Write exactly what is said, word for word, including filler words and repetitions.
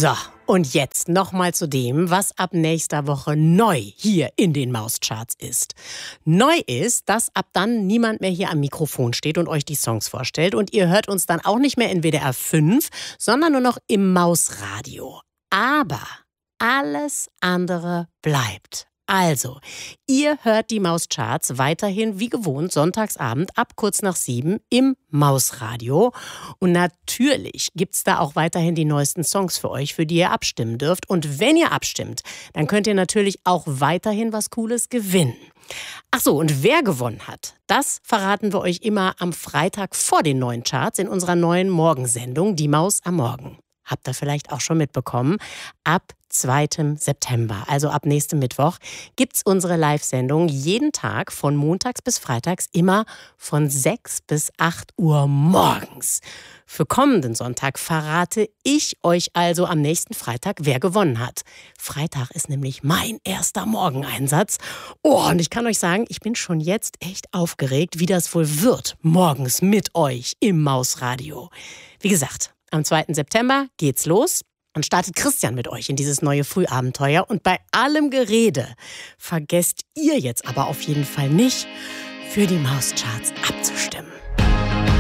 So, und jetzt nochmal zu dem, was ab nächster Woche neu hier in den Mauscharts ist. Neu ist, dass ab dann niemand mehr hier am Mikrofon steht und euch die Songs vorstellt. Und ihr hört uns dann auch nicht mehr in W D R fünf, sondern nur noch im Mausradio. Aber alles andere bleibt. Also, ihr hört die Mauscharts weiterhin wie gewohnt sonntagsabend ab kurz nach sieben im Mausradio. Und natürlich gibt's da auch weiterhin die neuesten Songs für euch, für die ihr abstimmen dürft. Und wenn ihr abstimmt, dann könnt ihr natürlich auch weiterhin was Cooles gewinnen. Ach so, und wer gewonnen hat, das verraten wir euch immer am Freitag vor den neuen Charts in unserer neuen Morgensendung, Die Maus am Morgen. Habt ihr vielleicht auch schon mitbekommen, ab zweiten September, also ab nächstem Mittwoch, gibt's unsere Live-Sendung jeden Tag von montags bis freitags immer von sechs bis acht Uhr morgens. Für kommenden Sonntag verrate ich euch also am nächsten Freitag, wer gewonnen hat. Freitag ist nämlich mein erster Morgeneinsatz. Oh, und ich kann euch sagen, ich bin schon jetzt echt aufgeregt, wie das wohl wird, morgens mit euch im Mausradio. Wie gesagt, am zweiten September geht's los. Und startet Christian mit euch in dieses neue Frühabenteuer. Und bei allem Gerede vergesst ihr jetzt aber auf jeden Fall nicht, für die Mauscharts abzustimmen.